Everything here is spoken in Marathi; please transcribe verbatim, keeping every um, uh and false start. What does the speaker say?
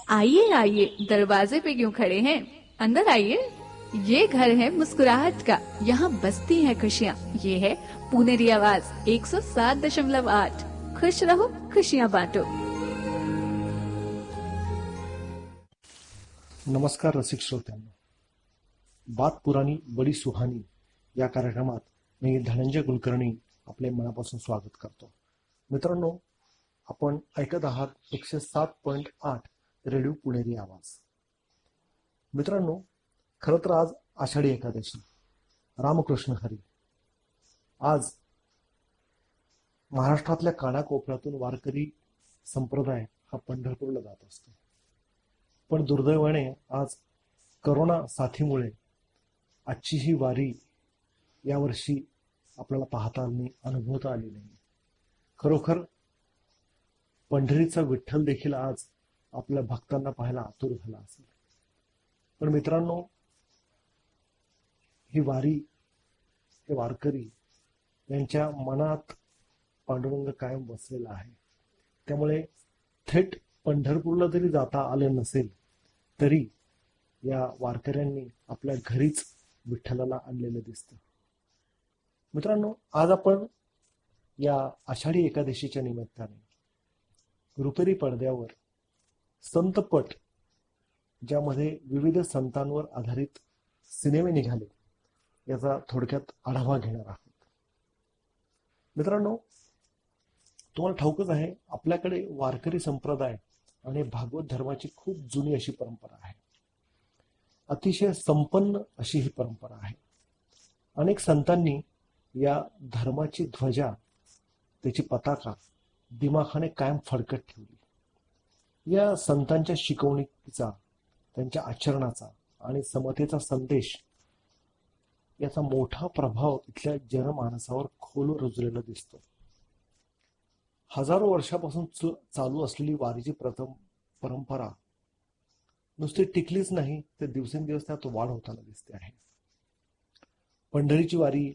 आइए आइए, दरवाजे पे क्यों खड़े हैं? अंदर आइए। ये घर है मुस्कुराहट का, यहाँ बसती हैं खुशियाँ। ये है पुनेरी आवाज एक सौ सात दशमलव आठ। खुश रहो, खुशियाँ बांटो। नमस्कार रसिक श्रोत्यांनो, बात पुराणी बडी सुहानी या कार्यक्रमात मी धनंजय कुलकर्णी आपले मनापासून स्वागत करतो. मित्रांनो, आपण ऐकत आहात एकशे सात पॉईंट आठ रेडिओ पुणेरी आवाज. मित्रांनो, खरं तर आज आषाढी एकादशी, रामकृष्ण हरी. आज महाराष्ट्रातल्या कानाकोपऱ्यातून वारकरी संप्रदाय हा पंढरपूरला जात असतो. पण दुर्दैवाने आज करोना साथीमुळे आजची ही वारी यावर्षी आपल्याला पाहता आली, अनुभवता आली नाही. खरोखर पंढरीचा विठ्ठल देखील आज आपल्या भक्तांना पाहायला आतुर झाला असेल. पण मित्रांनो, ही वारी, हे वारकरी यांच्या मनात पांडुरंग कायम बसलेला आहे. त्यामुळे थेट पंढरपूरला जरी जाता आले नसेल तरी या वारकऱ्यांनी आपल्या घरीच विठ्ठलाला आणलेलं दिसतं. मित्रांनो, आज आपण या आषाढी एकादशीच्या निमित्ताने रुपेरी पडद्यावर संतपट, ज्यामध्ये विविध संतांवर आधारित सिनेमे निघाले, याचा थोडक्यात आढावा घेणार आहोत. मित्रांनो, तुम्हाला ठाऊकच आहे, आपल्याकडे वारकरी संप्रदाय आणि भागवत धर्माची खूप जुनी अशी परंपरा आहे. अतिशय संपन्न अशी ही परंपरा आहे. अनेक संतांनी या धर्माची ध्वजा, त्याची पताका दिमाखाने कायम फडकत ठेवली. या संतांच्या शिकवणीचा, त्यांच्या आचरणाचा आणि समतेचा संदेश याचा मोठा प्रभाव इथल्या जनमानसावर खोल रुजलेला दिसतो. हजारो वर्षापासून चालू असलेली वारीची प्रथम परंपरा नुसती टिकलीच नाही, तर दिवसेंदिवस त्यात वाढ होताना दिसते आहे. पंढरीची वारी